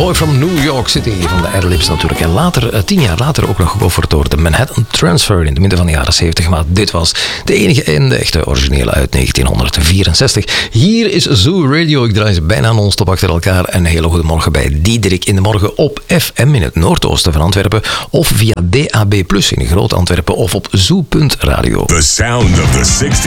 Boy from New York City van de Adlibs natuurlijk. En later, 10 jaar later ook nog gecoverd door de Manhattan Transfer in het midden van de jaren 70. Maar dit was de enige en de echte originele uit 1964. Hier is Zoo Radio. Ik draai ze bijna non-stop achter elkaar. Een hele goede morgen bij Diederik in de morgen op FM in het noordoosten van Antwerpen. Of via DAB+ in Groot Antwerpen of op zoo.radio. The sound of the 60s.